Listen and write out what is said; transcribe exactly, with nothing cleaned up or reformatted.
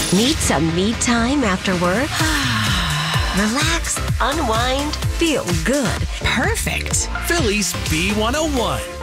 Need some me time after work? Relax, unwind, feel good. Perfect. Phillies B one oh one.